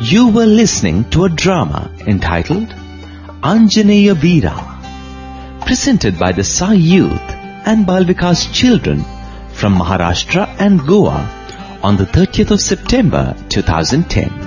You were listening to a drama entitled Anjaneya Veera, presented by the Sai Youth and Bal Vikas Children from Maharashtra and Goa on the 30th of September 2010.